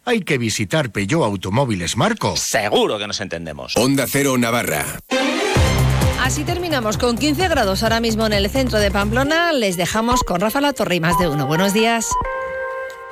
hay que visitar Peugeot Automóviles Marco. Seguro que nos entendemos. Onda Cero Navarra. Así terminamos con 15 grados ahora mismo en el centro de Pamplona. Les dejamos con Rafa Latorre y Más de Uno. Buenos días.